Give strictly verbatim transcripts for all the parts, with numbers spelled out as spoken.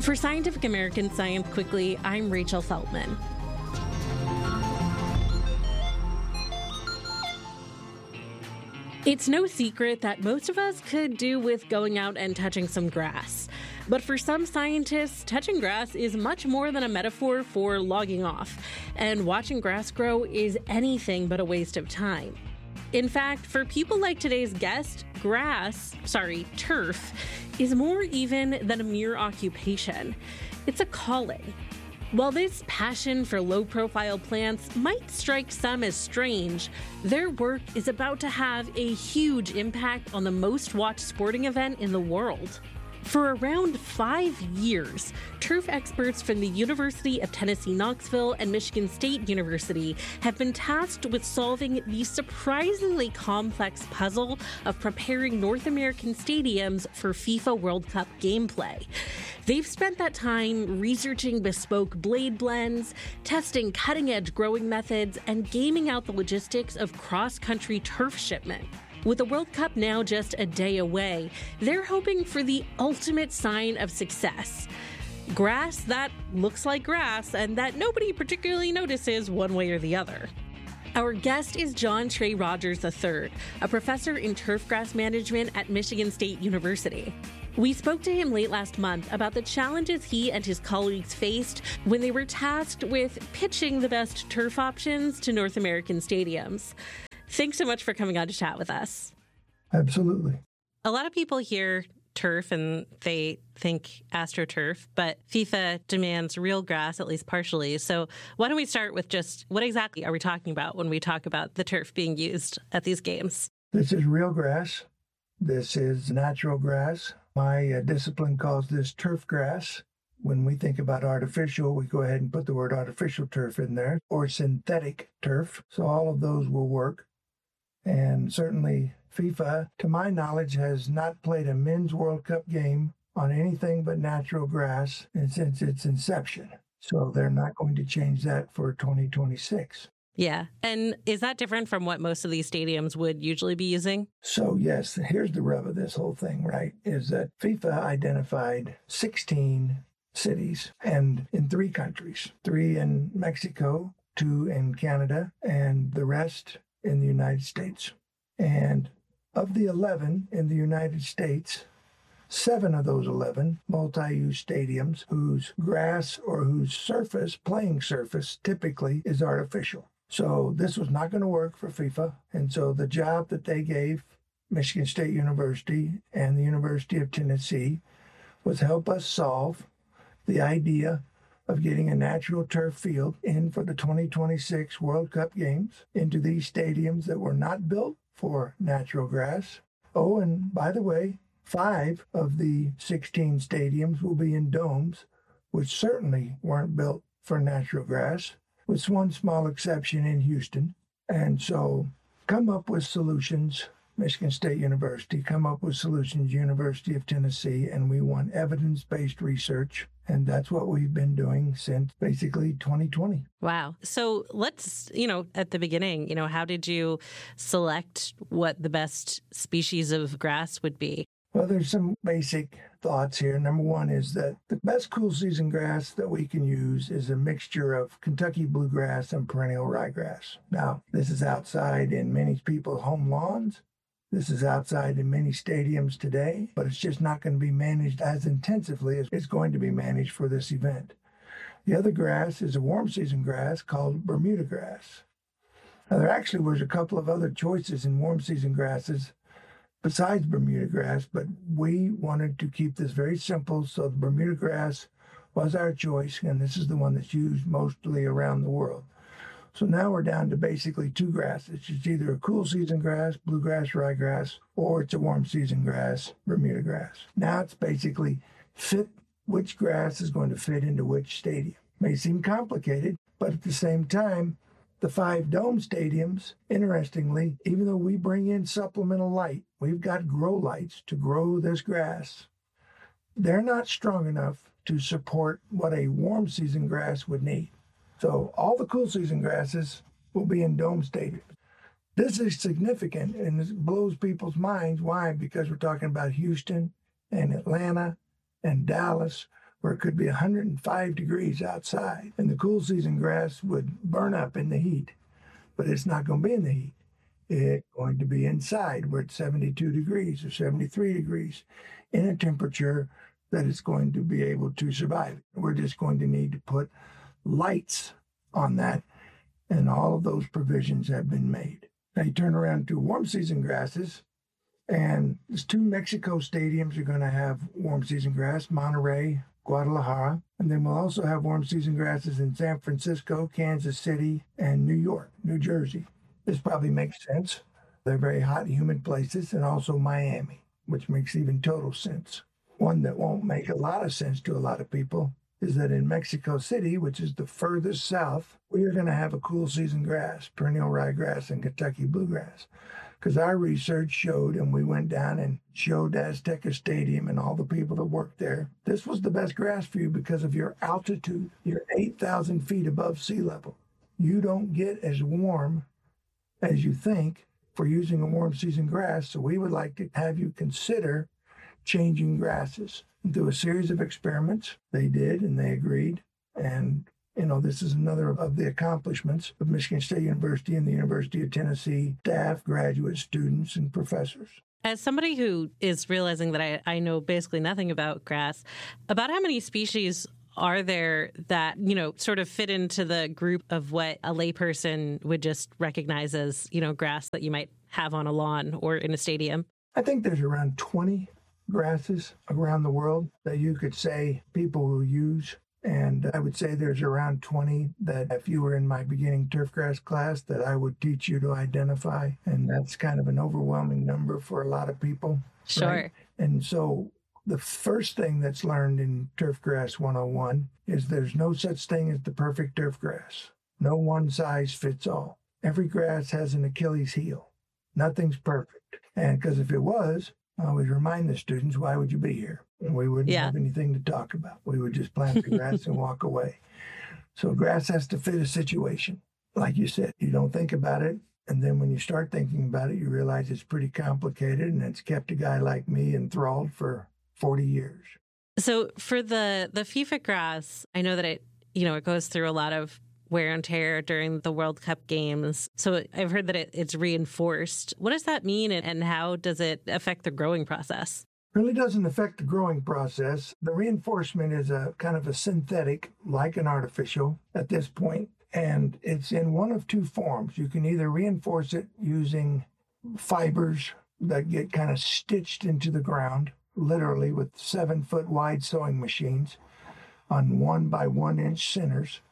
For Scientific American Science Quickly, I'm Rachel Feltman. It's no secret that most of us could do with going out and touching some grass. But for some scientists, touching grass is much more than a metaphor for logging off, and watching grass grow is anything but a waste of time. In fact, for people like today's guest, grass, sorry, turf, is more even than a mere occupation. It's a calling. While this passion for low-profile plants might strike some as strange, their work is about to have a huge impact on the most-watched sporting event in the world. For around five years, turf experts from the University of Tennessee, Knoxville and Michigan State University have been tasked with solving the surprisingly complex puzzle of preparing North American stadiums for FIFA World Cup gameplay. They've spent that time researching bespoke blade blends, testing cutting-edge growing methods, and gaming out the logistics of cross-country turf shipment. With the World Cup now just a day away, they're hoping for the ultimate sign of success. Grass that looks like grass and that nobody particularly notices one way or the other. Our guest is John Trey Rogers the third, a professor in turfgrass management at Michigan State University. We spoke to him late last month about the challenges he and his colleagues faced when they were tasked with pitching the best turf options to North American stadiums. Thanks so much for coming on to chat with us. Absolutely. A lot of people hear turf and they think AstroTurf, but FIFA demands real grass, at least partially. So why don't we start with just what exactly are we talking about when we talk about the turf being used at these games? This is real grass. This is natural grass. My uh, discipline calls this turf grass. When we think about artificial, we go ahead and put the word artificial turf in there, or synthetic turf. So all of those will work. And certainly FIFA, to my knowledge, has not played a men's World Cup game on anything but natural grass since its inception. So they're not going to change that for twenty twenty-six. Yeah. And is that different from what most of these stadiums would usually be using? So yes, here's the rub of this whole thing, right, is that FIFA identified sixteen cities and in three countries, three in Mexico, two in Canada, and the rest in the United States. And of the eleven in the United States, seven of those eleven multi-use stadiums whose grass or whose surface, playing surface, typically is artificial. So this was not going to work for FIFA. And so the job that they gave Michigan State University and the University of Tennessee was help us solve the idea of getting a natural turf field in for the twenty twenty-six World Cup games into these stadiums that were not built for natural grass. Oh, and by the way, five of the sixteen stadiums will be in domes, which certainly weren't built for natural grass, with one small exception in Houston. And so come up with solutions, Michigan State University, come up with solutions, University of Tennessee, and we want evidence-based research. And that's what we've been doing since basically twenty twenty. Wow. So let's, you know, at the beginning, you know, how did you select what the best species of grass would be? Well, there's some basic thoughts here. Number one is that the best cool season grass that we can use is a mixture of Kentucky bluegrass and perennial ryegrass. Now, this is outside in many people's home lawns. This is outside in many stadiums today, but it's just not going to be managed as intensively as it's going to be managed for this event. The other grass is a warm season grass called Bermuda grass. Now, there actually was a couple of other choices in warm season grasses besides Bermuda grass, but we wanted to keep this very simple, so the Bermuda grass was our choice, and this is the one that's used mostly around the world. So now we're down to basically two grasses. It's either a cool season grass, bluegrass, ryegrass, or it's a warm season grass, Bermuda grass. Now it's basically fit which grass is going to fit into which stadium. May seem complicated, but at the same time, the five dome stadiums, interestingly, even though we bring in supplemental light, we've got grow lights to grow this grass, they're not strong enough to support what a warm season grass would need. So all the cool season grasses will be in dome stadiums. This is significant and it blows people's minds. Why? Because we're talking about Houston and Atlanta and Dallas, where it could be one hundred five degrees outside, and the cool season grass would burn up in the heat, but it's not going to be in the heat. It's going to be inside where it's seventy-two degrees or seventy-three degrees in a temperature that it's going to be able to survive. We're just going to need to put lights on that, and all of those provisions have been made. Now you turn around to warm season grasses, and there's two Mexico stadiums are going to have warm season grass, Monterrey, Guadalajara, and then we'll also have warm season grasses in San Francisco, Kansas City, and New York, New Jersey. This probably makes sense. They're very hot, humid places, and also Miami, which makes even total sense. One that won't make a lot of sense to a lot of people is that in Mexico City, which is the furthest south, we are going to have a cool season grass, perennial ryegrass and Kentucky bluegrass. Because our research showed, and we went down and showed Azteca Stadium and all the people that worked there, this was the best grass for you because of your altitude. You're eight thousand feet above sea level. You don't get as warm as you think for using a warm season grass, so we would like to have you consider changing grasses. And through a series of experiments, they did, and they agreed. And, you know, this is another of the accomplishments of Michigan State University and the University of Tennessee staff, graduate students, and professors. As somebody who is realizing that I, I know basically nothing about grass, about how many species are there that, you know, sort of fit into the group of what a layperson would just recognize as, you know, grass that you might have on a lawn or in a stadium? I think there's around twenty grasses around the world that you could say people will use. And I would say there's around twenty that if you were in my beginning turfgrass class that I would teach you to identify. And that's kind of an overwhelming number for a lot of people. Sure. Right? And so the first thing that's learned in Turfgrass one oh one is there's no such thing as the perfect turfgrass. No one size fits all. Every grass has an Achilles heel. Nothing's perfect. And because if it was, I always remind the students, why would you be here? And we wouldn't yeah. have anything to talk about. We would just plant the grass and walk away. So grass has to fit a situation. Like you said, you don't think about it. And then when you start thinking about it, you realize it's pretty complicated, and it's kept a guy like me enthralled for forty years. So for the, the FIFA grass, I know that it, you know, it goes through a lot of wear and tear during the World Cup games. So I've heard that it, it's reinforced. What does that mean, and how does it affect the growing process? Really doesn't affect the growing process. The reinforcement is a kind of a synthetic, like an artificial at this point, and it's in one of two forms. You can either reinforce it using fibers that get kind of stitched into the ground, literally with seven foot wide sewing machines on one by one inch centers,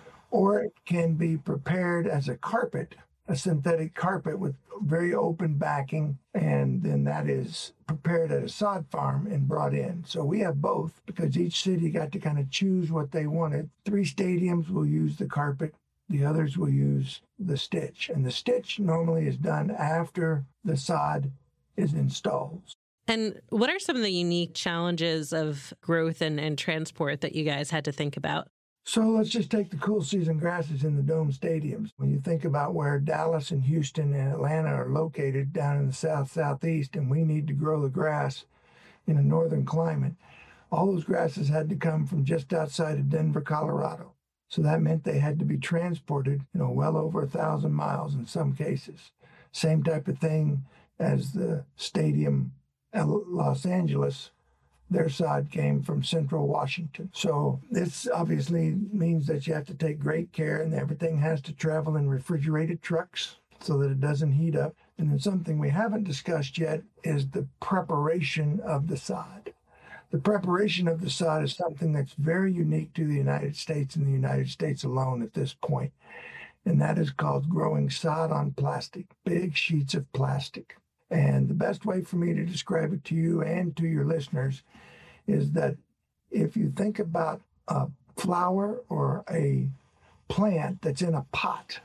or it can be prepared as a carpet, a synthetic carpet with very open backing, and then that is prepared at a sod farm and brought in. So we have both because each city got to kind of choose what they wanted. Three stadiums will use the carpet. The others will use the stitch. And the stitch normally is done after the sod is installed. And what are some of the unique challenges of growth and, and transport that you guys had to think about? So let's just take the cool season grasses in the dome stadiums. When you think about where Dallas and Houston and Atlanta are located down in the south, southeast, and we need to grow the grass in a northern climate, all those grasses had to come from just outside of Denver, Colorado. So that meant they had to be transported, you know, well over a thousand miles in some cases. Same type of thing as the stadium at Los Angeles. Their sod came from central Washington. So this obviously means that you have to take great care, and everything has to travel in refrigerated trucks so that it doesn't heat up. And then something we haven't discussed yet is the preparation of the sod. The preparation of the sod is something that's very unique to the United States and the United States alone at this point. And that is called growing sod on plastic, big sheets of plastic. And the best way for me to describe it to you and to your listeners is that if you think about a flower or a plant that's in a pot,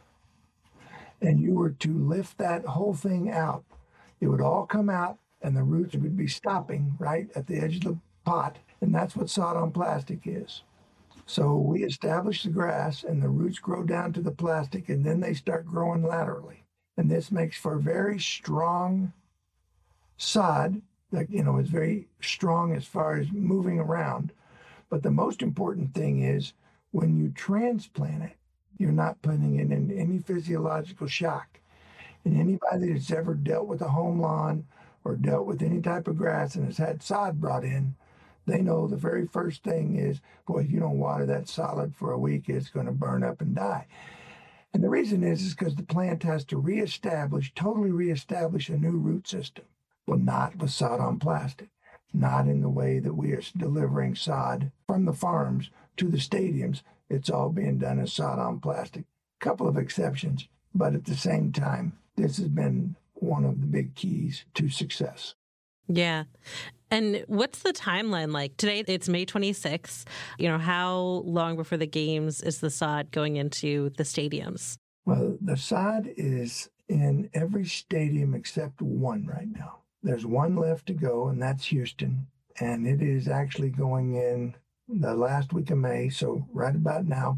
and you were to lift that whole thing out, it would all come out and the roots would be stopping right at the edge of the pot. And that's what sod on plastic is. So we establish the grass and the roots grow down to the plastic, and then they start growing laterally. And this makes for very strong sod that, you know, is very strong as far as moving around. But the most important thing is when you transplant it, you're not putting it in any physiological shock. And anybody that's ever dealt with a home lawn or dealt with any type of grass and has had sod brought in, they know the very first thing is, boy, if you don't water that solid for a week, it's going to burn up and die. And the reason is, is because the plant has to reestablish, totally reestablish a new root system. Well, not with sod on plastic, not in the way that we are delivering sod from the farms to the stadiums. It's all being done as sod on plastic. A couple of exceptions, but at the same time, this has been one of the big keys to success. Yeah. And what's the timeline like? Today, it's May twenty-sixth. You know, how long before the games is the sod going into the stadiums? Well, the sod is in every stadium except one right now. There's one left to go, and that's Houston. And it is actually going in the last week of May, so right about now.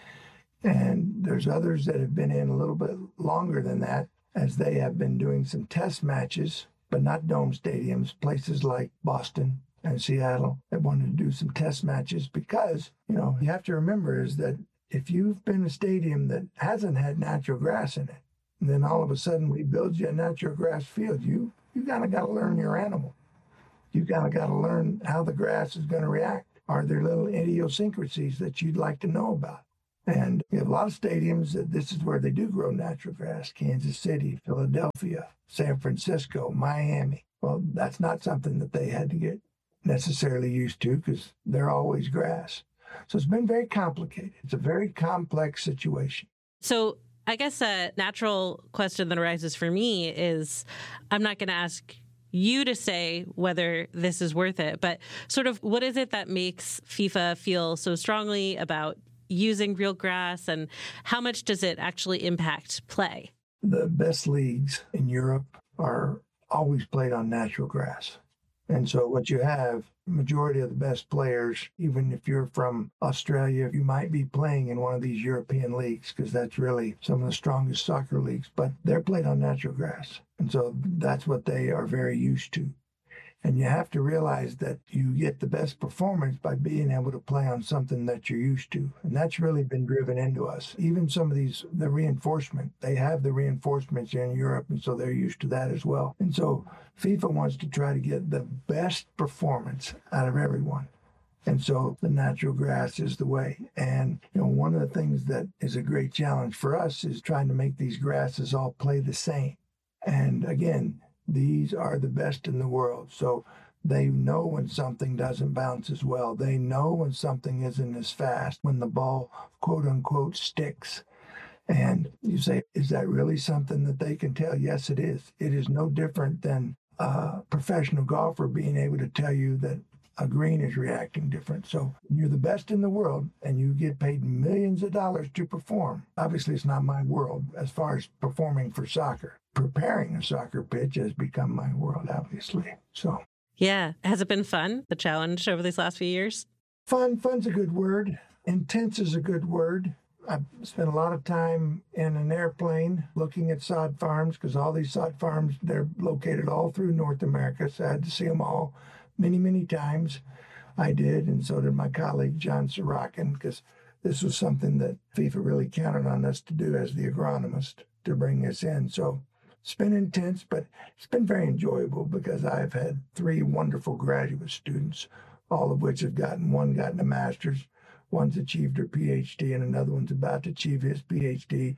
And there's others that have been in a little bit longer than that, as they have been doing some test matches, but not dome stadiums, places like Boston and Seattle that wanted to do some test matches because, you know, you have to remember is that if you've been a stadium that hasn't had natural grass in it, and then all of a sudden we build you a natural grass field, you you kind of got to learn your animal. You kind of got to learn how the grass is going to react. Are there little idiosyncrasies that you'd like to know about? And we have a lot of stadiums that this is where they do grow natural grass. Kansas City, Philadelphia, San Francisco, Miami. Well, that's not something that they had to get necessarily used to because they're always grass. So it's been very complicated. It's a very complex situation. So I guess a natural question that arises for me is, I'm not going to ask you to say whether this is worth it, but sort of what is it that makes FIFA feel so strongly about using real grass, and how much does it actually impact play? The best leagues in Europe are always played on natural grass. And so what you have, majority of the best players, even if you're from Australia, you might be playing in one of these European leagues because that's really some of the strongest soccer leagues, but they're played on natural grass. And so that's what they are very used to. And you have to realize that you get the best performance by being able to play on something that you're used to. And that's really been driven into us. Even some of these, the reinforcement, they have the reinforcements in Europe, and so they're used to that as well. And so FIFA wants to try to get the best performance out of everyone. And so the natural grass is the way. And, you know, one of the things that is a great challenge for us is trying to make these grasses all play the same. And again, these are the best in the world. So they know when something doesn't bounce as well. They know when something isn't as fast, when the ball, quote unquote, sticks. And you say, is that really something that they can tell? Yes, it is. It is no different than a professional golfer being able to tell you that a green is reacting different. So you're the best in the world and you get paid millions of dollars to perform. Obviously, it's not my world as far as performing for soccer. Preparing a soccer pitch has become my world, obviously. So, yeah. Has it been fun, the challenge over these last few years? Fun. Fun's a good word. Intense is a good word. I've spent a lot of time in an airplane looking at sod farms because all these sod farms, they're located all through North America. So I had to see them all many, many times. I did, and so did my colleague, John Sorokin, because this was something that FIFA really counted on us to do as the agronomist to bring us in. So it's been intense, but it's been very enjoyable because I've had three wonderful graduate students, all of which have gotten, one gotten a master's, one's achieved her P H D, and another one's about to achieve his P H D.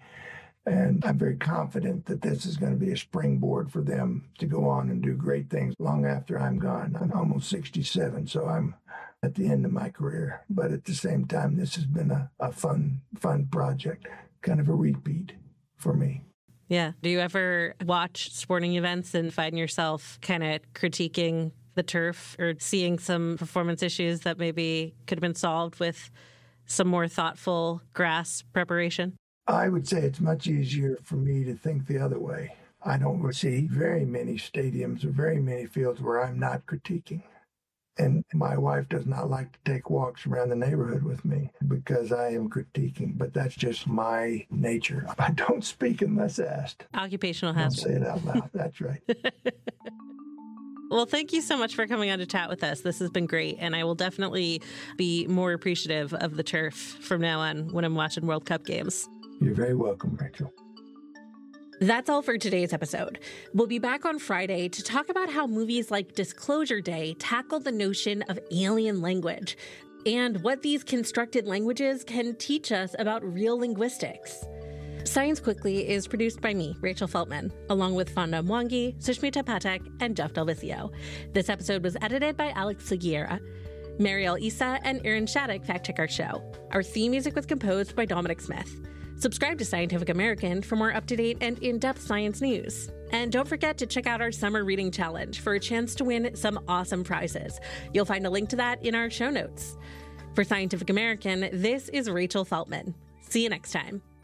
And I'm very confident that this is going to be a springboard for them to go on and do great things long after I'm gone. I'm almost sixty-seven, so I'm at the end of my career. But at the same time, this has been a, a fun, fun project, kind of a repeat for me. Yeah. Do you ever watch sporting events and find yourself kind of critiquing the turf or seeing some performance issues that maybe could have been solved with some more thoughtful grass preparation? I would say it's much easier for me to think the other way. I don't see very many stadiums or very many fields where I'm not critiquing. And my wife does not like to take walks around the neighborhood with me because I am critiquing, but that's just my nature. I don't speak unless asked. Occupational I'll hazard. say it out loud. That's right. Well, thank you so much for coming on to chat with us. This has been great, and I will definitely be more appreciative of the turf from now on when I'm watching World Cup games. You're very welcome, Rachel. That's all for today's episode. We'll be back on Friday to talk about how movies like Disclosure Day tackle the notion of alien language and what these constructed languages can teach us about real linguistics. Science Quickly is produced by me, Rachel Feltman, along with Fonda Mwangi, Sushmita Patek, and Jeff Delvicio. This episode was edited by Alex Seguiera. Mariel Issa and Aaron Shattuck fact-check our show. Our theme music was composed by Dominic Smith. Subscribe to Scientific American for more up-to-date and in-depth science news. And don't forget to check out our Summer Reading Challenge for a chance to win some awesome prizes. You'll find a link to that in our show notes. For Scientific American, this is Rachel Feltman. See you next time.